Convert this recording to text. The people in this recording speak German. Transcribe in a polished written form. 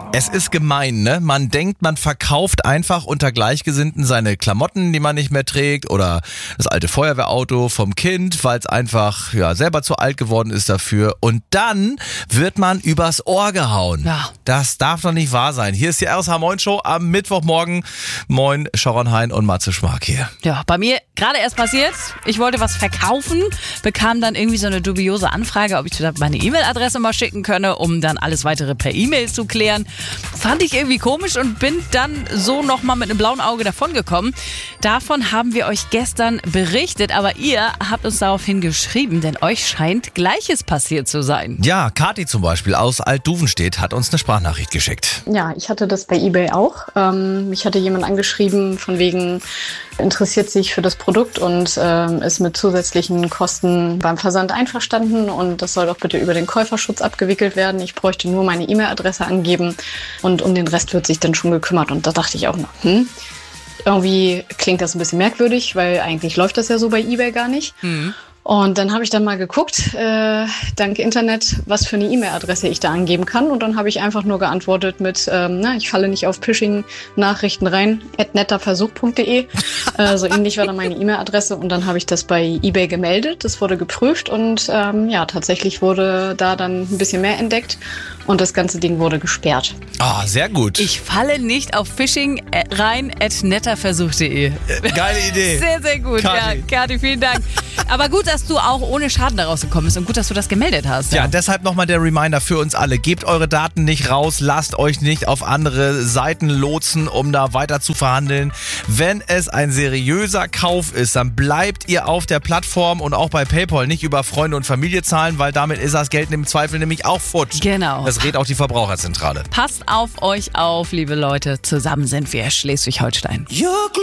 Es ist gemein, ne? Man denkt, man verkauft einfach unter Gleichgesinnten seine Klamotten, die man nicht mehr trägt, oder das alte Feuerwehrauto vom Kind, weil es einfach selber zu alt geworden ist dafür. Und dann wird man übers Ohr gehauen. Ja. Das darf doch nicht wahr sein. Hier ist die RSH Moin Show am Mittwochmorgen. Moin, Sharon Hein und Matze Schmark hier. Ja, bei mir gerade erst passiert. Ich wollte was verkaufen, bekam dann irgendwie so eine dubiose Anfrage, ob ich meine E-Mail-Adresse mal schicken könne, um dann alles weitere per E-Mail zu klären. Fand ich irgendwie komisch und bin dann so nochmal mit einem blauen Auge davongekommen. Davon haben wir euch gestern berichtet, aber ihr habt uns daraufhin geschrieben, denn euch scheint Gleiches passiert zu sein. Ja, Kathi zum Beispiel aus Altduvenstedt hat uns eine Sprachnachricht geschickt. Ja, ich hatte das bei eBay auch. Mich hatte jemand angeschrieben, von wegen interessiert sich für das Produkt und ist mit zusätzlichen Kosten beim Versand einverstanden und das soll doch bitte über den Käuferschutz abgewickelt werden. Ich bräuchte nur meine E-Mail-Adresse angeben und um den Rest wird sich dann schon gekümmert. Und da dachte ich auch noch, irgendwie klingt das ein bisschen merkwürdig, weil eigentlich läuft das ja so bei eBay gar nicht. Und dann habe ich dann mal geguckt, dank Internet, was für eine E-Mail-Adresse ich da angeben kann. Und dann habe ich einfach nur geantwortet mit, ich falle nicht auf Phishing-Nachrichten rein, @netterversuch.de. So ähnlich war dann meine E-Mail-Adresse. Und dann habe ich das bei eBay gemeldet. Das wurde geprüft und tatsächlich wurde da dann ein bisschen mehr entdeckt. Und das ganze Ding wurde gesperrt. Ah, sehr gut. Ich falle nicht auf Phishing rein @netterversuch.de. Geile Idee. Sehr, sehr gut. Kathi. Ja, Kathi, vielen Dank. Aber gut, dass du auch ohne Schaden daraus gekommen bist und gut, dass du das gemeldet hast. Ja, deshalb nochmal der Reminder für uns alle. Gebt eure Daten nicht raus, lasst euch nicht auf andere Seiten lotsen, um da weiter zu verhandeln. Wenn es ein seriöser Kauf ist, dann bleibt ihr auf der Plattform und auch bei PayPal nicht über Freunde und Familie zahlen, weil damit ist das Geld im Zweifel nämlich auch futsch. Genau. Das rät auch die Verbraucherzentrale. Passt auf euch auf, liebe Leute. Zusammen sind wir Schleswig-Holstein.